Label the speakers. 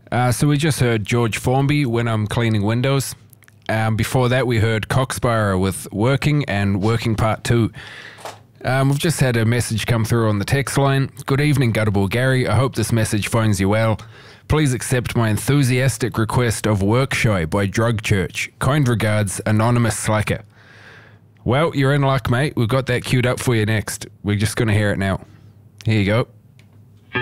Speaker 1: So we just heard George Formby, When I'm Cleaning Windows. Before that, we heard Coxsborough with Working and Working Part 2. We've just had a message come through on the text line. Good evening, Guttable Gary. I hope this message finds you well. Please accept my enthusiastic request of Work Shy by Drug Church. Kind regards, Anonymous Slacker. Well, you're in luck, mate. We've got that queued up for you next. We're just going to hear it now. Here you go.